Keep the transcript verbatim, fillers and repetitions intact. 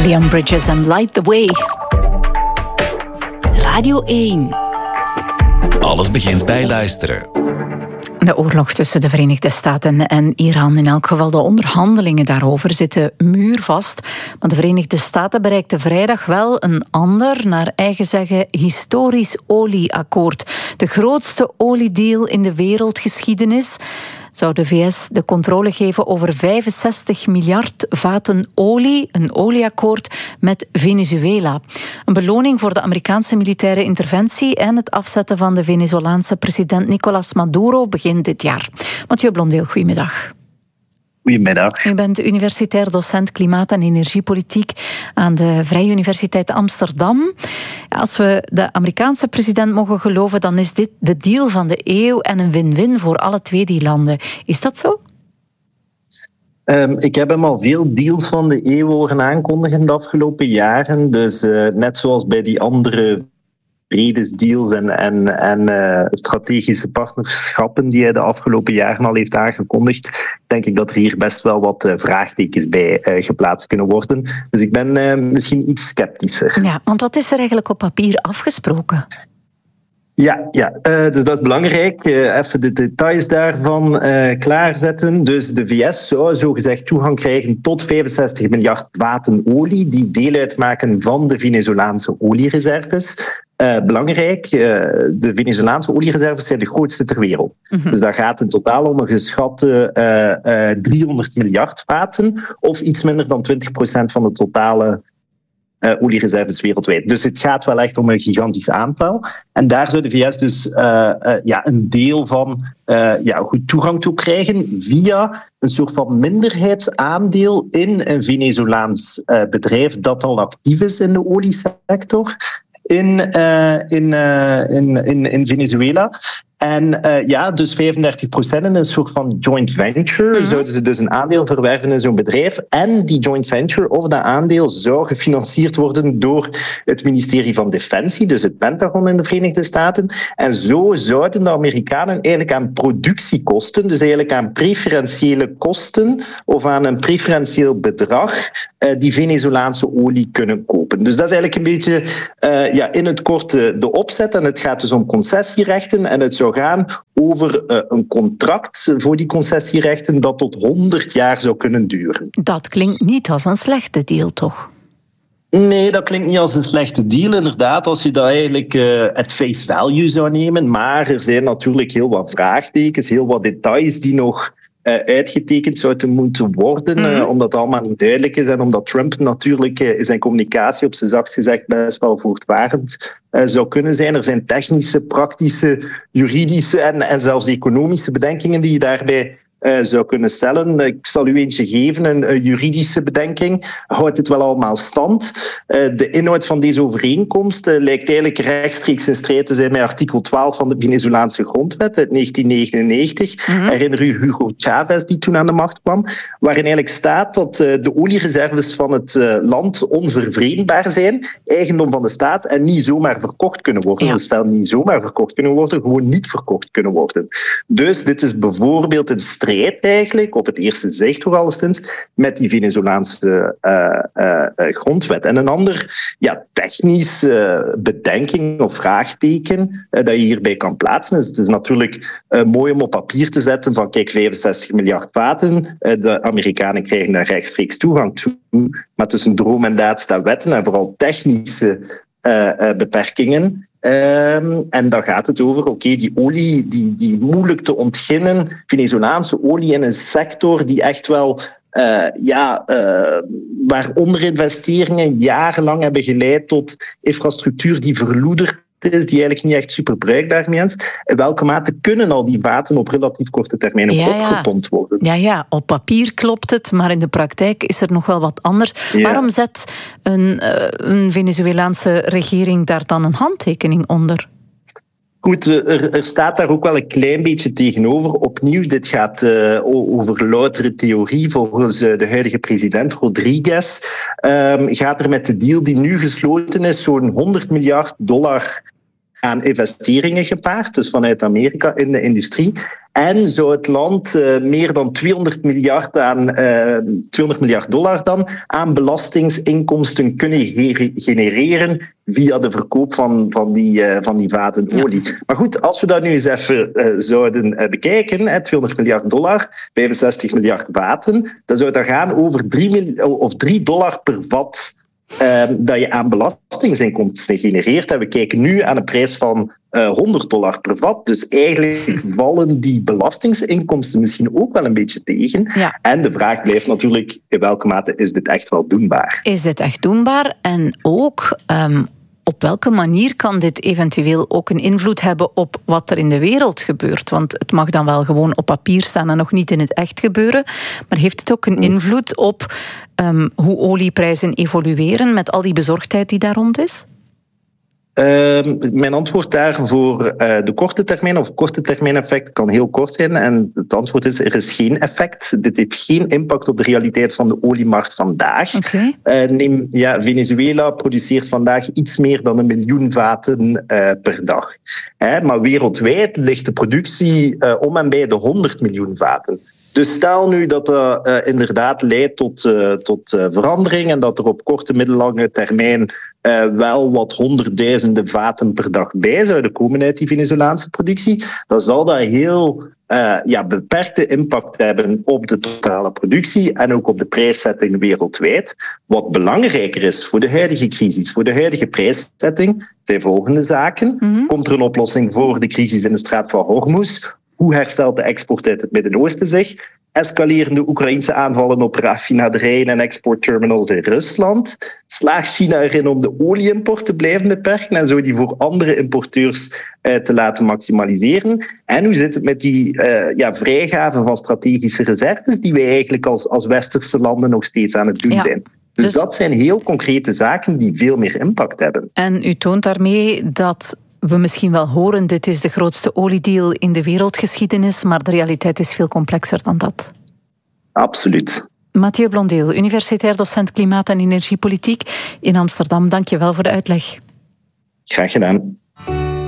Leon Bridges en Light the Way. Radio één. Alles begint bij luisteren. De oorlog tussen de Verenigde Staten en Iran, in elk geval de onderhandelingen daarover, zitten muurvast. Maar de Verenigde Staten bereikten vrijdag wel een ander, naar eigen zeggen, historisch olieakkoord. De grootste oliedeal in de wereldgeschiedenis. Zou de V S de controle geven over vijfenzestig miljard vaten olie, een olieakkoord met Venezuela. Een beloning voor de Amerikaanse militaire interventie en het afzetten van de Venezolaanse president Nicolás Maduro begin dit jaar. Mathieu Blondeel, goedemiddag. Goedemiddag. U bent universitair docent klimaat- en energiepolitiek aan de Vrije Universiteit Amsterdam. Als we de Amerikaanse president mogen geloven, dan is dit de deal van de eeuw en een win-win voor alle twee die landen. Is dat zo? Um, ik heb hem al veel deals van de eeuw horen aankondigen de afgelopen jaren. Dus uh, net zoals bij die andere vredesdeals en, en, en uh, strategische partnerschappen die hij de afgelopen jaren al heeft aangekondigd, denk ik dat er hier best wel wat uh, vraagtekens bij uh, geplaatst kunnen worden. Dus ik ben uh, misschien iets sceptischer. Ja, want wat is er eigenlijk op papier afgesproken? Ja, ja uh, dus dat is belangrijk. Uh, even de details daarvan uh, klaarzetten. Dus de V S zou zogezegd toegang krijgen tot vijfenzestig miljard vaten olie die deel uitmaken van de Venezolaanse oliereserves. Uh, belangrijk, uh, de Venezolaanse oliereserves zijn de grootste ter wereld. Mm-hmm. Dus dat gaat in totaal om een geschatte uh, uh, driehonderd miljard vaten, of iets minder dan twintig procent van de totale Uh, oliereserves wereldwijd. Dus het gaat wel echt om een gigantisch aantal. En daar zou de V S dus uh, uh, ja, een deel van uh, ja, goed toegang toe krijgen via een soort van minderheidsaandeel in een Venezolaans uh, bedrijf dat al actief is in de oliesector in, uh, in, uh, in, in, in Venezuela. En uh, ja, dus vijfendertig procent in een soort van joint venture. Mm-hmm. Zouden ze dus een aandeel verwerven in zo'n bedrijf. En die joint venture of dat aandeel zou gefinancierd worden door het ministerie van Defensie, dus het Pentagon in de Verenigde Staten. En zo zouden de Amerikanen eigenlijk aan productiekosten, dus eigenlijk aan preferentiële kosten of aan een preferentieel bedrag, uh, die Venezolaanse olie kunnen kopen. Dus dat is eigenlijk een beetje uh, ja, in het kort de opzet. En het gaat dus om concessierechten en het zou gaan over uh, een contract voor die concessierechten dat tot honderd jaar zou kunnen duren. Dat klinkt niet als een slechte deal, toch? Nee, dat klinkt niet als een slechte deal, inderdaad, als je dat eigenlijk uh, at face value zou nemen. Maar er zijn natuurlijk heel wat vraagtekens, heel wat details die nog Uh, uitgetekend zouden moeten worden, mm-hmm. uh, omdat het allemaal niet duidelijk is en omdat Trump natuurlijk uh, in zijn communicatie op zijn zachtst gezegd best wel voortvarend uh, zou kunnen zijn. Er zijn technische, praktische, juridische en, en zelfs economische bedenkingen die je daarbij Uh, zou kunnen stellen. Ik zal u eentje geven, een, een juridische bedenking. Houdt het wel allemaal stand? Uh, de inhoud van deze overeenkomst uh, lijkt eigenlijk rechtstreeks in strijd te zijn met artikel twaalf van de Venezolaanse grondwet uit negentien negenennegentig. Mm-hmm. Herinner u Hugo Chavez die toen aan de macht kwam? Waarin eigenlijk staat dat uh, de oliereserves van het uh, land onvervreemdbaar zijn, eigendom van de staat en niet zomaar verkocht kunnen worden. Ja. Dus stel niet zomaar verkocht kunnen worden, gewoon niet verkocht kunnen worden. Dus dit is bijvoorbeeld een strijd eigenlijk, op het eerste zicht toch alleszins, met die Venezolaanse uh, uh, grondwet. En een ander ja, technisch uh, bedenking of vraagteken uh, dat je hierbij kan plaatsen is, het is natuurlijk uh, mooi om op papier te zetten van kijk, vijfenzestig miljard vaten, uh, de Amerikanen krijgen daar rechtstreeks toegang toe, maar tussen droom en daad staan wetten en vooral technische uh, uh, beperkingen. Um, en dan gaat het over, oké, okay, die olie, die, die moeilijk te ontginnen, Venezolaanse olie in een sector die echt wel, uh, ja, uh, waar onderinvesteringen jarenlang hebben geleid tot infrastructuur die verloederd is, die eigenlijk niet echt super bruikbaar meer is. In welke mate kunnen al die vaten op relatief korte termijn ja, opgepompt worden? Ja, ja, op papier klopt het, maar in de praktijk is er nog wel wat anders. Ja. Waarom zet een, uh, een Venezolaanse regering daar dan een handtekening onder? Goed, er, er staat daar ook wel een klein beetje tegenover. Opnieuw, dit gaat uh, over loutere theorie. Volgens uh, de huidige president Rodriguez um, gaat er met de deal die nu gesloten is zo'n honderd miljard dollar aan investeringen gepaard, dus vanuit Amerika in de industrie. En zou het land uh, meer dan tweehonderd miljard, aan, uh, tweehonderd miljard dollar dan aan belastingsinkomsten kunnen ge- genereren via de verkoop van, van, die, uh, van die vaten olie. Ja. Maar goed, als we dat nu eens even uh, zouden uh, bekijken, hè, tweehonderd miljard dollar, vijfenzestig miljard vaten, dan zou dat gaan over drie dollar per vat uh, dat je aan belastingsinkomsten genereert. En we kijken nu aan een prijs van Uh, honderd dollar per vat. Dus eigenlijk vallen die belastingsinkomsten misschien ook wel een beetje tegen. Ja. En de vraag blijft natuurlijk, in welke mate is dit echt wel doenbaar? Is dit echt doenbaar? En ook, um, op welke manier kan dit eventueel ook een invloed hebben op wat er in de wereld gebeurt? Want het mag dan wel gewoon op papier staan en nog niet in het echt gebeuren. Maar heeft het ook een invloed op um, hoe olieprijzen evolueren met al die bezorgdheid die daar rond is? Uh, mijn antwoord daar voor uh, de korte termijn of korte termijn effect kan heel kort zijn. En het antwoord is, er is geen effect. Dit heeft geen impact op de realiteit van de oliemarkt vandaag. Okay. Uh, neem, ja, Venezuela produceert vandaag iets meer dan een miljoen vaten uh, per dag. Hè, maar wereldwijd ligt de productie uh, om en bij de honderd miljoen vaten. Dus stel nu dat dat uh, inderdaad leidt tot, uh, tot uh, verandering en dat er op korte, middellange termijn uh, wel wat honderdduizenden vaten per dag bij zouden komen uit die Venezolaanse productie, dan zal dat heel uh, ja, beperkte impact hebben op de totale productie en ook op de prijszetting wereldwijd. Wat belangrijker is voor de huidige crisis, voor de huidige prijszetting, zijn volgende zaken. Mm-hmm. Komt er een oplossing voor de crisis in de straat van Hormuz? Hoe herstelt de export uit het Midden-Oosten zich? Escalerende Oekraïnse aanvallen op raffinaderijen en exportterminals in Rusland? Slaagt China erin om de olieimport te blijven beperken en zo die voor andere importeurs uh, te laten maximaliseren? En hoe zit het met die uh, ja, vrijgave van strategische reserves die wij eigenlijk als, als westerse landen nog steeds aan het doen ja. zijn? Dus, dus dat zijn heel concrete zaken die veel meer impact hebben. En u toont daarmee dat we misschien wel horen, dit is de grootste oliedeal in de wereldgeschiedenis, maar de realiteit is veel complexer dan dat. Absoluut. Mathieu Blondeel, universitair docent klimaat en energiepolitiek in Amsterdam. Dank je wel voor de uitleg. Graag gedaan.